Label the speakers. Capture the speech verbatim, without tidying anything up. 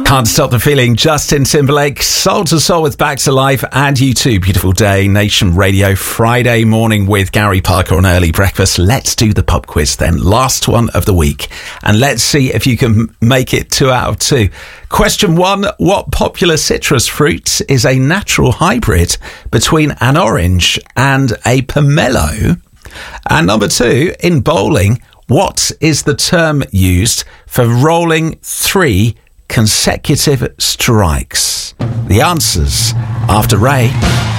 Speaker 1: Can't Stop the Feeling, Justin Timberlake, Soul to Soul with Back to Life, and you too. Beautiful day, Nation Radio, Friday morning with Gary Parker on Early Breakfast. Let's do the pub quiz then, last one of the week, and let's see if you can make it two out of two. Question one, what popular citrus fruit is a natural hybrid between an orange and a pomelo? And number two, in bowling, what is the term used for rolling three consecutive strikes? The answers after Ray.